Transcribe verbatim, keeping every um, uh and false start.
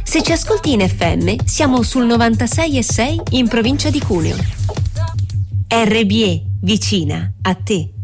Se ci ascolti in F M, siamo sul novantasei e sei in provincia di Cuneo. R B E, vicina a te.